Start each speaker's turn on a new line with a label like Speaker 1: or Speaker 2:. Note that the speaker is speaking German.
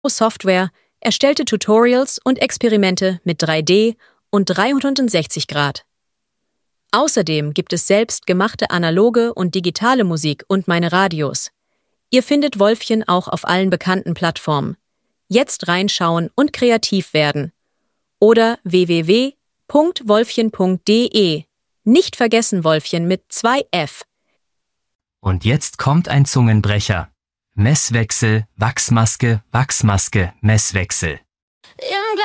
Speaker 1: Software erstellte Tutorials und Experimente mit 3D und 360 Grad. Außerdem gibt es selbstgemachte analoge und digitale Musik und meine Radios. Ihr findet Wolfchen auch auf allen bekannten Plattformen. Jetzt reinschauen und kreativ werden. Oder www.wolfchen.de. Nicht vergessen Wolfchen mit 2 F.
Speaker 2: Und jetzt kommt ein Zungenbrecher. Messwechsel, Wachsmaske, Wachsmaske, Messwechsel.